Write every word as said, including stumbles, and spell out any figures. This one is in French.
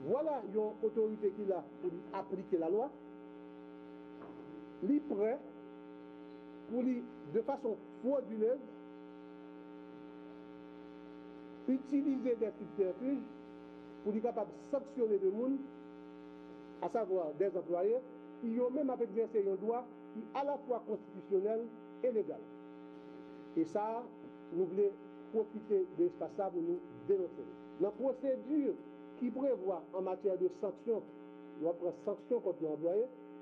voilà une autorité qui a pour appliquer la loi. Il est prêt pour lui, de façon frauduleuse, utiliser des subterfuges pour être capable de sanctionner des gens, à savoir des employés, qui ont même exercé un droit qui est à la fois constitutionnel et légal. Et ça, nous voulons profiter de l'espace pour nous dénoncer. La procédure qui prévoit en matière de sanctions, on prend sanction contre l'employé,